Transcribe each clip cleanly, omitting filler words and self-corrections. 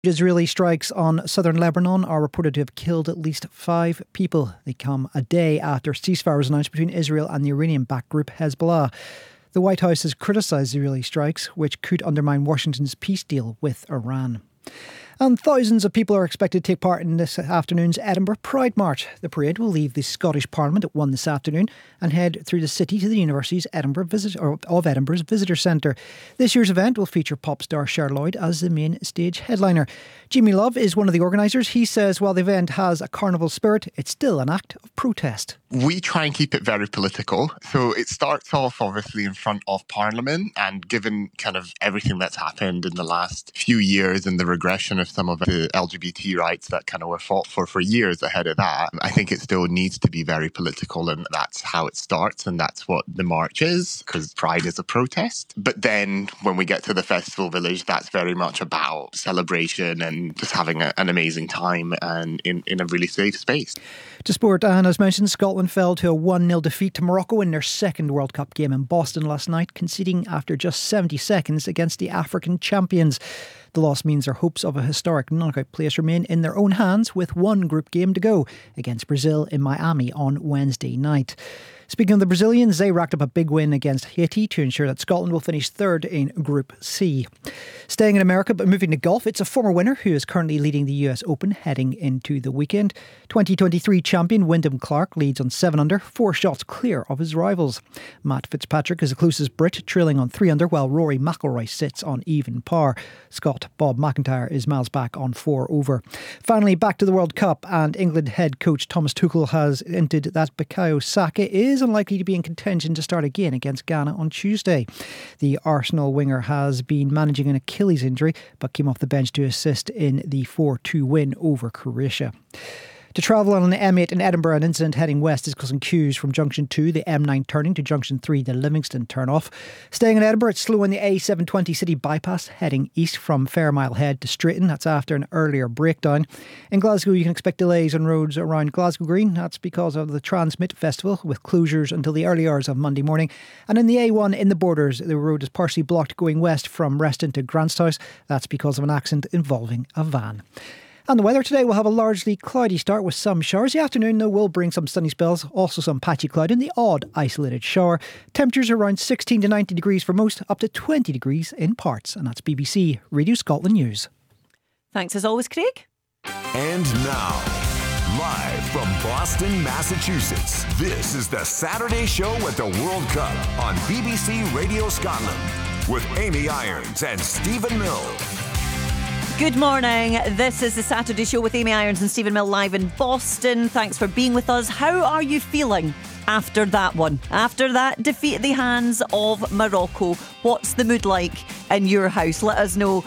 Israeli strikes on southern Lebanon are reported to have killed at least 5 people. They come a day after ceasefire was announced between Israel and the Iranian-backed group Hezbollah. The White House has criticised Israeli strikes, which could undermine Washington's peace deal with Iran. And thousands of people are expected to take part in this afternoon's Edinburgh Pride March. The parade will leave the Scottish Parliament at 1 this afternoon and head through the city to the University's Edinburgh's Visitor Centre. This year's event will feature pop star Cher Lloyd as the main stage headliner. Jimmy Love is one of the organisers. He says while the event has a carnival spirit, it's still an act of protest. We try and keep it very political. So it starts off obviously in front of Parliament, and given kind of everything that's happened in the last few years and the regression of some of the LGBT rights that kind of were fought for years ahead of that, I think it still needs to be very political, and that's how it starts, and that's what the march is, because Pride is a protest. But then when we get to the festival village, that's very much about celebration and just having an amazing time and in a really safe space. To sport, and as mentioned, Scotland fell to a 1-0 defeat to Morocco in their second World Cup game in Boston last night, conceding after just 70 seconds against the African champions. The loss means their hopes of a historic knockout place remain in their own hands, with one group game to go against Brazil in Miami on Wednesday night. Speaking of the Brazilians, they racked up a big win against Haiti to ensure that Scotland will finish third in Group C. Staying in America but moving to golf, it's a former winner who is currently leading the US Open heading into the weekend. 2023 champion Wyndham Clark leads on 7 under, 4 shots clear of his rivals. Matt Fitzpatrick is the closest Brit, trailing on 3 under, while Rory McIlroy sits on even par. Scot Bob McIntyre is miles back on 4 over. Finally, back to the World Cup, and England head coach Thomas Tuchel has hinted that Bukayo Saka is unlikely to be in contention to start again against Ghana on Tuesday. The Arsenal winger has been managing an Achilles injury, but came off the bench to assist in the 4-2 win over Croatia. To travel on an M8 in Edinburgh, an incident heading west is causing queues from Junction 2, the M9 turning, to Junction 3, the Livingston turn-off. Staying in Edinburgh, it's slow on the A720 city bypass, heading east from Fairmile Head to Straighton. That's after an earlier breakdown. In Glasgow, you can expect delays on roads around Glasgow Green. That's because of the Transmit Festival, with closures until the early hours of Monday morning. And in the A1 in the Borders, the road is partially blocked going west from Reston to Grantstown. That's because of an accident involving a van. And the weather today will have a largely cloudy start with some showers. The afternoon, though, will bring some sunny spells, also some patchy cloud and the odd isolated shower. Temperatures around 16 to 19 degrees for most, up to 20 degrees in parts. And that's BBC Radio Scotland News. Thanks as always, Craig. And now, live from Boston, Massachusetts, this is the Saturday Show at the World Cup on BBC Radio Scotland with Amy Irons and Stephen Mill. Good morning. This is the Saturday Show with Amy Irons and Stephen Mill live in Boston. Thanks for being with us. How are you feeling after that one? After that defeat at the hands of Morocco? What's the mood like in your house? Let us know.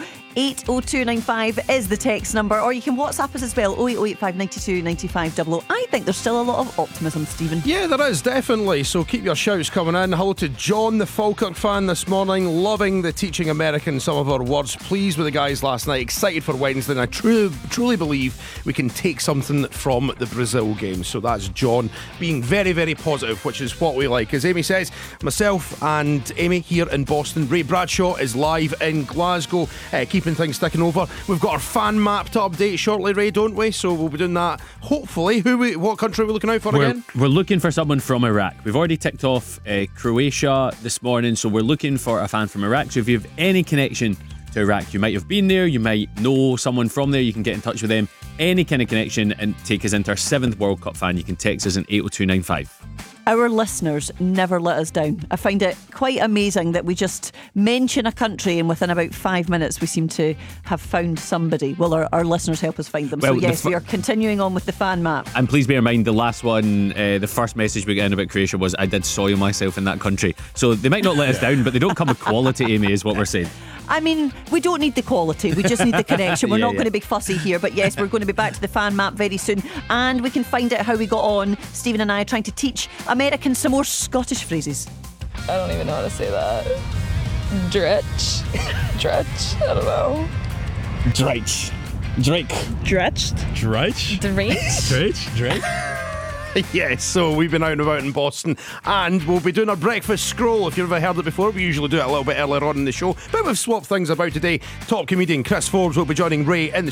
80295 is the text number, or you can WhatsApp us as well, 08085 92 95 00. I think there's still a lot of optimism, Stephen. Yeah, there is, definitely. So keep your shouts coming in. Hello to John, the Falkirk fan this morning, loving the teaching American some of our words. Pleased with the guys last night, excited for Wednesday, and I truly believe we can take something from the Brazil game. So that's John being very, very positive, which is what we like. As Amy says, myself and Amy here in Boston. Ray Bradshaw is live in Glasgow, keeping things ticking over. We've got our fan map to update shortly, Ray, don't we? So we'll be doing that. Hopefully, what country are we looking out for again? We're looking for someone from Iraq. We've already ticked off Croatia this morning, so we're looking for a fan from Iraq. So if you have any connection to Iraq, you might have been there, you might know someone from there, you can get in touch with them. Any kind of connection and take us into our 7th World Cup fan. You can text us in 80295. Our listeners never let us down. I find it quite amazing that we just mention a country and within about 5 minutes we seem to have found somebody. Well, our listeners help us find them. Well, so yes, we are continuing on with the fan map. And please bear in mind, the last one, the first message we got in about Croatia was, I did soil myself in that country. So they might not let us down, but they don't come with quality, Amy, is what we're saying. I mean, we don't need the quality, we just need the connection. We're not going to be fussy here, but yes, we're going to be back to the fan map very soon, and we can find out how we got on, Stephen and I, trying to teach Americans some more Scottish phrases. I don't even know how to say that. Dretch. Dretch? I don't know. Drake. Dretched? Drake. Drake? Yes, so we've been out and about in Boston, and we'll be doing our breakfast scroll. If you've ever heard it before, we usually do it a little bit earlier on in the show, but we've swapped things about today. Top comedian Chris Forbes will be joining Ray in the